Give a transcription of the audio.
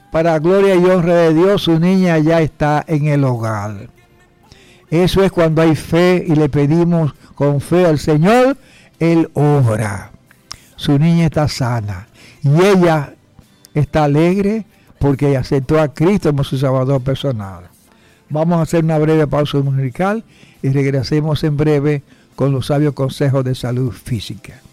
para gloria y honra de Dios, su niña ya está en el hogar. Eso es cuando hay fe y le pedimos con fe al Señor, Él obra. Su niña está sana y ella está alegre porque aceptó a Cristo como su Salvador personal. Vamos a hacer una breve pausa musical y regresemos en breve con los sabios consejos de salud física.